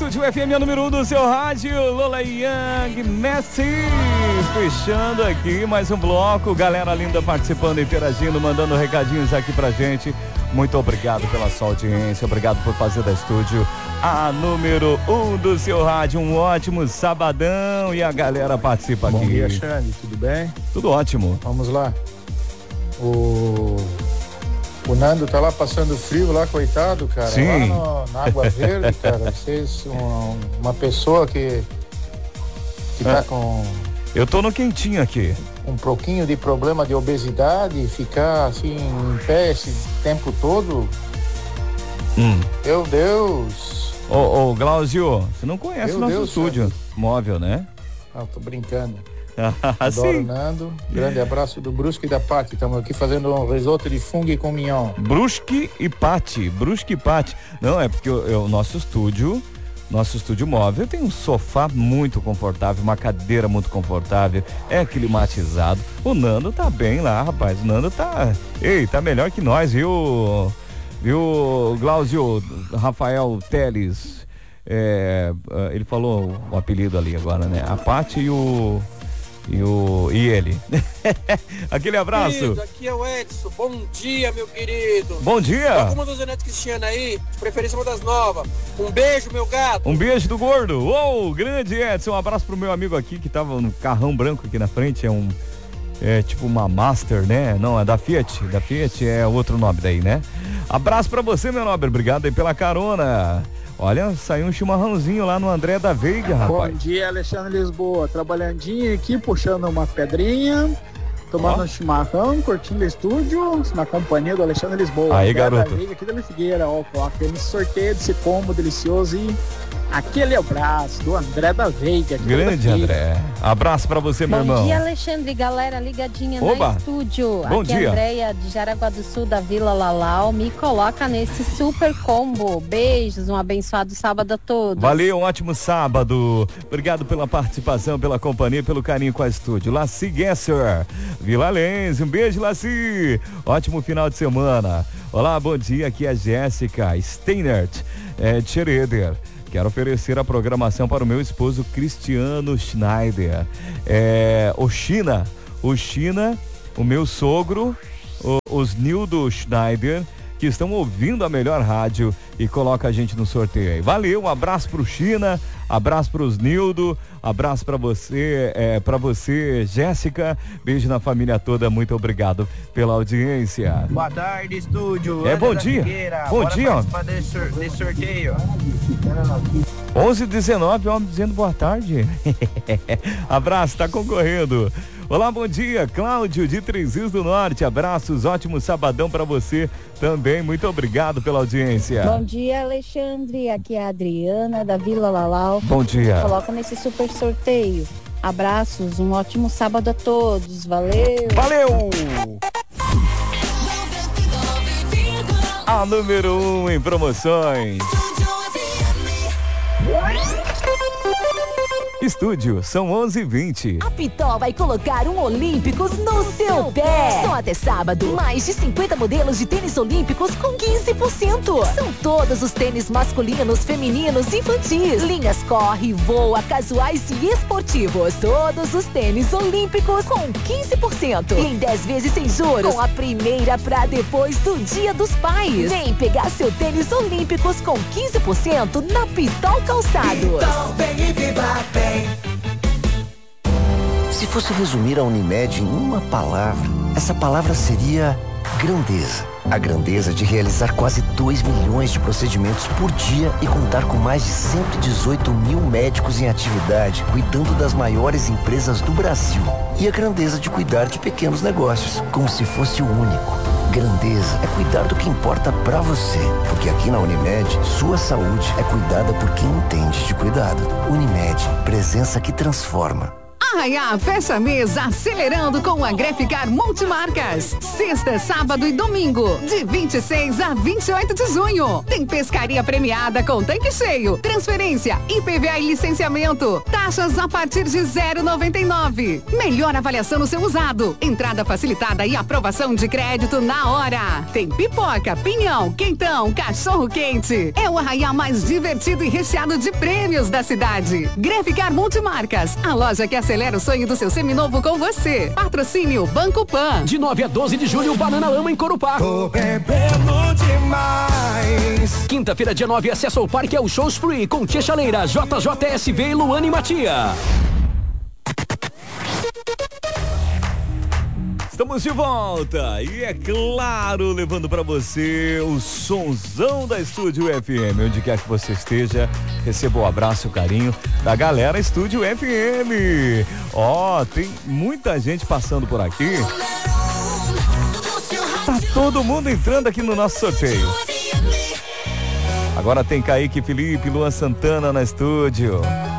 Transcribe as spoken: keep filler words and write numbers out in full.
Estúdio F M, número um do seu rádio, Lola Young, Messi, fechando aqui mais um bloco, galera linda participando, interagindo, mandando recadinhos aqui pra gente. Muito obrigado pela sua audiência, obrigado por fazer da Estúdio a número um do seu rádio. Um ótimo sabadão e a galera participa aqui. Bom dia, Xande, tudo bem? Tudo ótimo. Vamos lá. O... O Nando tá lá passando frio lá, coitado, cara. Sim. Lá no, na Água Verde, cara. Vocês, um, uma pessoa que, que tá é. com... Eu tô no quentinho aqui. Um pouquinho de problema de obesidade, ficar assim em pé esse tempo todo. Hum. Meu Deus. Ô, ô Glauzio, você não conhece o nosso Deus, estúdio cara. móvel, né? Não, tô brincando. Assim. Adoro, Nando. Grande abraço do Brusque e da Pati. Estamos aqui fazendo um risoto de fungo com mignon. Brusque e Pati. Brusque e Pati. Não, é porque o, o nosso estúdio, nosso estúdio móvel tem um sofá muito confortável, uma cadeira muito confortável, é climatizado. O Nando tá bem lá, rapaz. O Nando tá... Ei, tá melhor que nós, viu? Viu, Glauzio, Rafael Teles. É, ele falou o apelido ali agora, né? A Pati e o... E, o, e ele. Aquele abraço. Querido, aqui é o Edson. Bom dia, meu querido. Bom dia. Toca uma do Zeneto Cristiano aí, de preferência uma das novas. Um beijo, meu gato. Um beijo do gordo. Uou, grande Edson. Um abraço pro meu amigo aqui que tava no carrão branco aqui na frente. É um. É tipo uma Master, né? Não, é da Fiat. Da Fiat é outro nome daí, né? Abraço pra você, meu nobre. Obrigado aí pela carona. Olha, saiu um chimarrãozinho lá no André da Veiga, rapaz. Bom dia, Alexandre Lisboa. Trabalhandinho aqui, puxando uma pedrinha, tomando oh. um chimarrão, curtindo o estúdio, na companhia do Alexandre Lisboa. Aí, André garoto. Da Veiga, aqui da Figueira, ó, aquele sorteio desse combo delicioso e aquele abraço do André da Veiga. Grande André. Abraço pra você, meu Bom irmão. Bom dia, Alexandre. Galera ligadinha Oba. no estúdio. Bom Aqui dia. é a Andréia de Jaraguá do Sul, da Vila Lalau. Me coloca nesse super combo. Beijos, um abençoado sábado a todos. Valeu, um ótimo sábado. Obrigado pela participação, pela companhia, pelo carinho com a estúdio. Laci Gesser, Vila Lens. Um beijo, Laci. Ótimo final de semana. Olá, bom dia. Aqui é a Jéssica Steinert, é, de Schroeder. Quero oferecer a programação para o meu esposo Cristiano Schneider. É, o China, o China, o meu sogro, o, os Nildo Schneider, que estão ouvindo a melhor rádio e coloca a gente no sorteio aí. Valeu, um abraço pro China, abraço pros Nildo, abraço para você, é, para você, Jéssica, beijo na família toda, muito obrigado pela audiência. Boa tarde, estúdio. É, bom dia. Bom Bora dia, ó. participar desse, sor- desse sorteio. onze e dezenove, homem dizendo boa tarde. Abraço, tá concorrendo. Olá, bom dia, Cláudio de Três Rios do Norte. Abraços, ótimo sabadão pra você também. Muito obrigado pela audiência. Bom dia, Alexandre. Aqui é a Adriana, da Vila Lalau. Bom dia. Coloca nesse super sorteio. Abraços, um ótimo sábado a todos. Valeu. Valeu! A número um em promoções. Estúdio, são onze e vinte. A Pitol vai colocar um Olímpicos no seu pé. Só até sábado, mais de cinquenta modelos de tênis olímpicos com quinze por cento. São todos os tênis masculinos, femininos, infantis. Linhas corre, voa, casuais e esportivos. Todos os tênis olímpicos com quinze por cento. E em dez vezes sem juros. Com a primeira pra depois do Dia dos Pais. Vem pegar seu tênis olímpicos com quinze por cento na Pitol Calçados. Pitol, vem e viva bem. Se fosse resumir a Unimed em uma palavra, essa palavra seria grandeza. A grandeza de realizar quase dois milhões de procedimentos por dia e contar com mais de cento e dezoito mil médicos em atividade, cuidando das maiores empresas do Brasil. E a grandeza de cuidar de pequenos negócios, como se fosse o único. Grandeza é cuidar do que importa pra você, porque aqui na Unimed, sua saúde é cuidada por quem entende de cuidado. Unimed, presença que transforma. Arraiá fecha mês acelerando com a Greficar Multimarcas. Sexta, sábado e domingo, de vinte e seis a vinte e oito de junho. Tem pescaria premiada com tanque cheio, transferência, I P V A e licenciamento. Taxas a partir de zero vírgula noventa e nove. Melhor avaliação no seu usado. Entrada facilitada e aprovação de crédito na hora. Tem pipoca, pinhão, quentão, cachorro quente. É o Arraiá mais divertido e recheado de prêmios da cidade. Greficar Multimarcas, a loja que acelera o sonho do seu seminovo com você. Patrocínio Banco Pan. De nove a doze de julho, Banana Lama em Corupá. Tô bebendo demais. Quinta-feira, dia nove, acesso ao parque ao Shows Free com Tia Chaleira, J J S V, Luana e Matia. Estamos de volta e é claro, levando para você o sonzão da Estúdio F M. Onde quer que você esteja, receba o abraço, o carinho da galera Estúdio F M. Ó, oh, tem muita gente passando por aqui. Tá todo mundo entrando aqui no nosso sorteio. Agora tem Kaique Felipe, Luan Santana na estúdio.